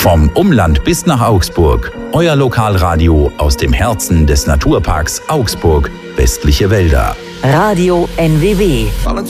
Vom Umland bis nach Augsburg. Euer Lokalradio aus dem Herzen des Naturparks Augsburg, Westliche Wälder. Radio NWW.